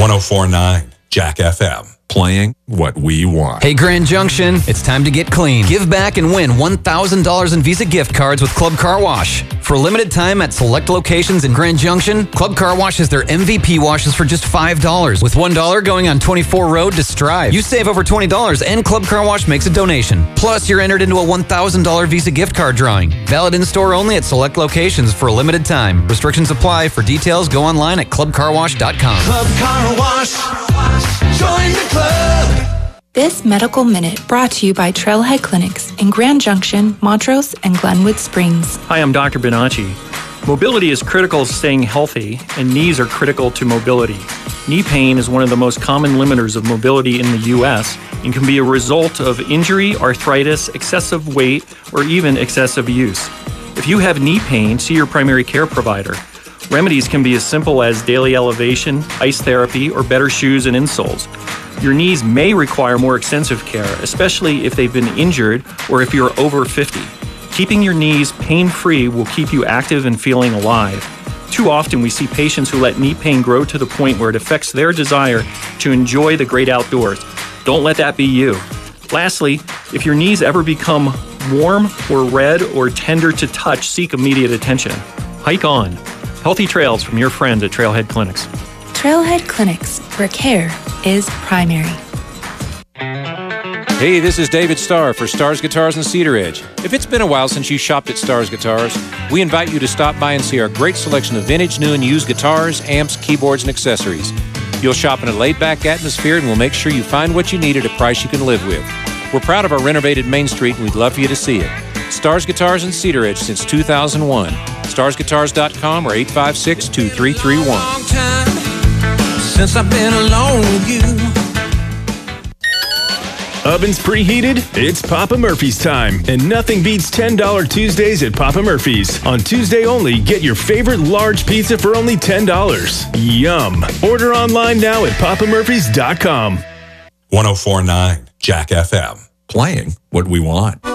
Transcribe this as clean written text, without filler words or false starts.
104.9 Jack FM. Playing what we want. Hey, Grand Junction, it's time to get clean. Give back and win $1,000 in Visa gift cards with Club Car Wash. For a limited time at select locations in Grand Junction, Club Car Wash has their MVP washes for just $5, with $1 going on 24 Road to Strive. You save over $20 and Club Car Wash makes a donation. Plus, you're entered into a $1,000 Visa gift card drawing. Valid in-store only at select locations for a limited time. Restrictions apply. For details, go online at clubcarwash.com. Club Car Wash. Join the club. This Medical Minute brought to you by Trailhead Clinics in Grand Junction, Montrose, and Glenwood Springs. Hi, I'm Dr. Bonacci. Mobility is critical to staying healthy, and knees are critical to mobility. Knee pain is one of the most common limiters of mobility in the U.S. and can be a result of injury, arthritis, excessive weight, or even excessive use. If you have knee pain, see your primary care provider. Remedies can be as simple as daily elevation, ice therapy, or better shoes and insoles. Your knees may require more extensive care, especially if they've been injured or if you're over 50. Keeping your knees pain-free will keep you active and feeling alive. Too often we see patients who let knee pain grow to the point where it affects their desire to enjoy the great outdoors. Don't let that be you. Lastly, if your knees ever become warm or red or tender to touch, seek immediate attention. Hike on. Healthy trails from your friends at Trailhead Clinics. Trailhead Clinics, where care is primary. Hey, this is David Starr for Starr's Guitars in Cedar Edge. If it's been a while since you shopped at Starr's Guitars, we invite you to stop by and see our great selection of vintage, new, and used guitars, amps, keyboards, and accessories. You'll shop in a laid-back atmosphere, and we'll make sure you find what you need at a price you can live with. We're proud of our renovated Main Street, and we'd love for you to see it. Starr's Guitars in Cedar Edge since 2001. StarrsGuitars.com or 856-2331. Long time since I've been alone with you. Ovens preheated? It's Papa Murphy's time, and nothing beats $10 Tuesdays at Papa Murphy's. On Tuesday only, get your favorite large pizza for only $10. Yum! Order online now at papamurphys.com. 104.9 Jack FM. Playing what we want.